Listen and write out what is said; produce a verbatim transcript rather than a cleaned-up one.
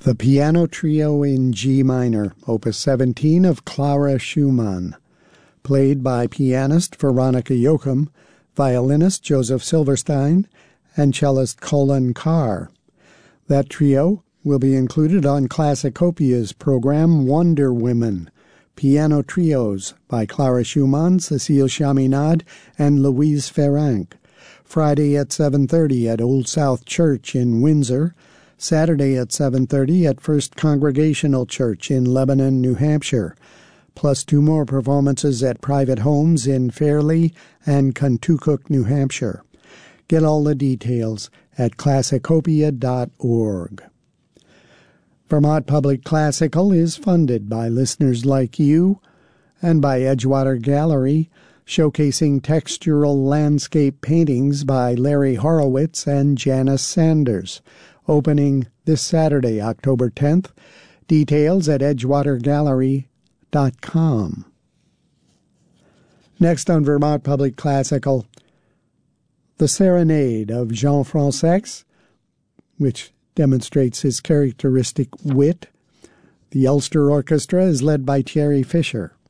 The Piano Trio in G minor, opus seventeen of Clara Schumann, played by pianist Veronica Joachim, violinist Joseph Silverstein, and cellist Colin Carr. That trio will be included on Classicopia's program Wonder Women, Piano Trios by Clara Schumann, Cécile Chaminade, and Louise Ferranc, Friday at seven thirty at Old South Church in Windsor, Saturday at seven thirty at First Congregational Church in Lebanon, New Hampshire, plus two more performances at private homes in Fairleigh and Contoocook, New Hampshire. Get all the details at classicopia dot org. Vermont Public Classical is funded by listeners like you and by Edgewater Gallery, showcasing textural landscape paintings by Larry Horowitz and Janice Sanders, opening this Saturday, October tenth. Details at edgewater gallery dot com. Next on Vermont Public Classical, the Serenade of Jean Fransex, which demonstrates his characteristic wit. The Ulster Orchestra is led by Thierry Fisher.